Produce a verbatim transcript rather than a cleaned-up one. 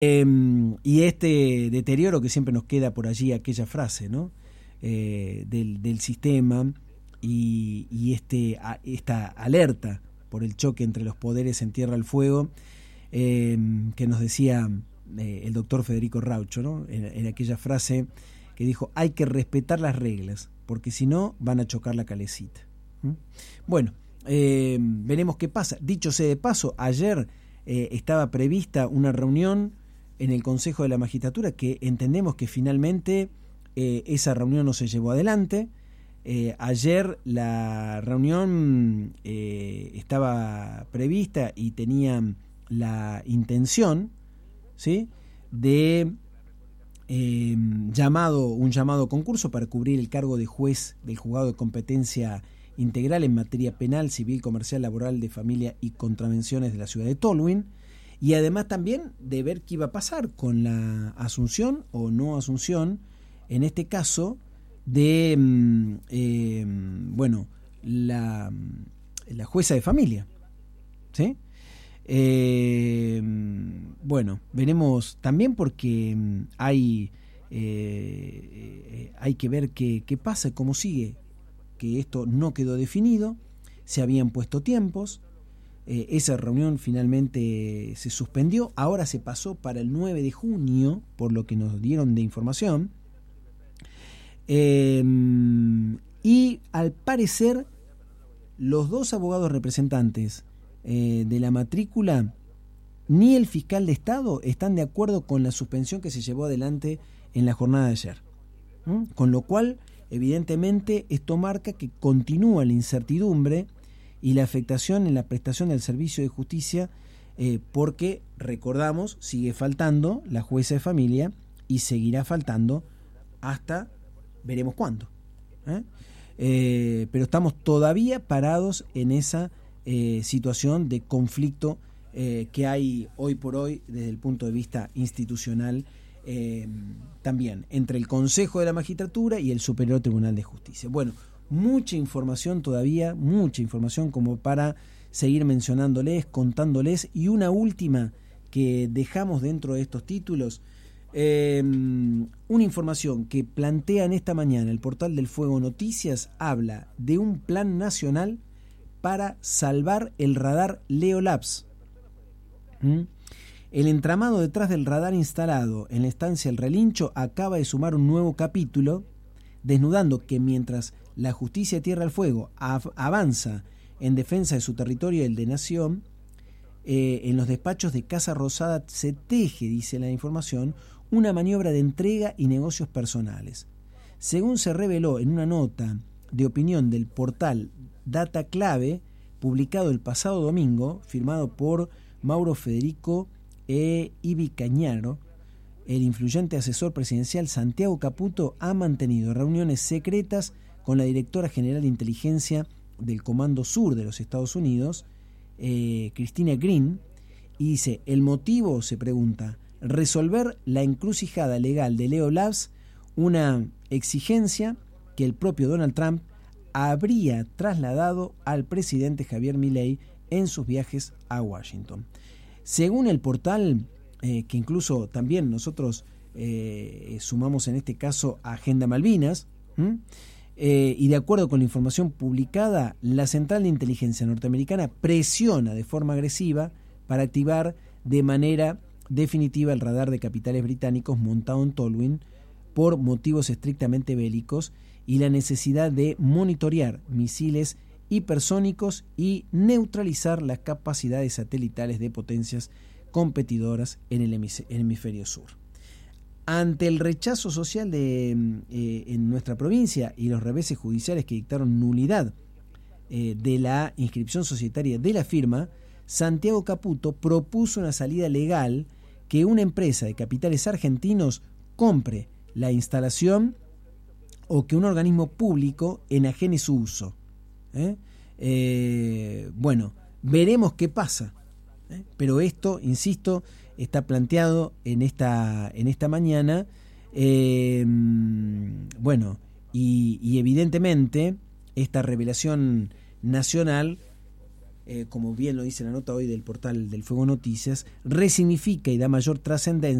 Eh, y este deterioro que siempre nos queda por allí, aquella frase, ¿no? Eh, del, del sistema y, y este, a, esta alerta por el choque entre los poderes en Tierra del Fuego, eh, que nos decía eh, el doctor Federico Raucho, ¿no? En, en aquella frase que dijo: hay que respetar las reglas, porque si no van a chocar la calecita. ¿Mm? Bueno, eh, veremos qué pasa. Dicho sea de paso, ayer eh, estaba prevista una reunión en el Consejo de la Magistratura, que entendemos que finalmente eh, esa reunión no se llevó adelante. Eh, ayer la reunión eh, estaba prevista y tenía la intención, ¿sí?, de eh, llamado, un llamado concurso para cubrir el cargo de juez del Juzgado de Competencia Integral en materia penal, civil, comercial, laboral, de familia y contravenciones de la ciudad de Tolwyn. Y además también de ver qué iba a pasar con la asunción o no asunción, en este caso, de eh, bueno, la, la jueza de familia, ¿sí? Eh, bueno, veremos también porque hay, eh, hay que ver qué, qué pasa, cómo sigue, que esto no quedó definido, se habían puesto tiempos. Eh, esa reunión finalmente se suspendió, ahora se pasó para el nueve de junio, por lo que nos dieron de información, eh, y al parecer los dos abogados representantes eh, de la matrícula ni el fiscal de Estado están de acuerdo con la suspensión que se llevó adelante en la jornada de ayer. ¿Mm? Con lo cual, evidentemente, esto marca que continúa la incertidumbre y la afectación en la prestación del servicio de justicia, eh, porque, recordamos, sigue faltando la jueza de familia y seguirá faltando hasta veremos cuándo. ¿eh? Eh, pero estamos todavía parados en esa eh, situación de conflicto eh, que hay hoy por hoy desde el punto de vista institucional, eh, también entre el Consejo de la Magistratura y el Superior Tribunal de Justicia. Bueno, mucha información todavía, mucha información como para seguir mencionándoles, contándoles. Y una última que dejamos dentro de estos títulos, eh, una información que plantean esta mañana el portal del Fuego Noticias, habla de un plan nacional para salvar el radar Leolabs. ¿Mm? El entramado detrás del radar instalado en la estancia El Relincho acaba de sumar un nuevo capítulo, desnudando que mientras la justicia de Tierra del Fuego av- avanza en defensa de su territorio y el de Nación, eh, en los despachos de Casa Rosada se teje, dice la información, una maniobra de entrega y negocios personales. Según se reveló en una nota de opinión del portal Data Clave, publicado el pasado domingo, firmado por Mauro Federico e Ibi Cañaro, el influyente asesor presidencial Santiago Caputo ha mantenido reuniones secretas con la directora general de inteligencia del Comando Sur de los Estados Unidos, eh, Christina Green, y dice: el motivo, se pregunta, resolver la encrucijada legal de Leolabs, una exigencia que el propio Donald Trump habría trasladado al presidente Javier Milei en sus viajes a Washington. Según el portal, eh, que incluso también nosotros eh, sumamos en este caso a Agenda Malvinas, eh, y de acuerdo con la información publicada, la Central de Inteligencia norteamericana presiona de forma agresiva para activar de manera definitiva el radar de capitales británicos montado en Tolwyn por motivos estrictamente bélicos y la necesidad de monitorear misiles hipersónicos y neutralizar las capacidades satelitales de potencias competidoras en el hemisferio sur. Ante el rechazo social de, eh, en nuestra provincia y los reveses judiciales que dictaron nulidad eh, de la inscripción societaria de la firma, Santiago Caputo propuso una salida legal: que una empresa de capitales argentinos compre la instalación o que un organismo público enajene su uso. ¿Eh? Eh, bueno, veremos qué pasa, ¿eh? Pero esto, insisto, está planteado en esta, en esta mañana, eh, bueno, y, y evidentemente esta revelación nacional eh, como bien lo dice la nota hoy del portal del Fuego Noticias, resignifica y da mayor trascendencia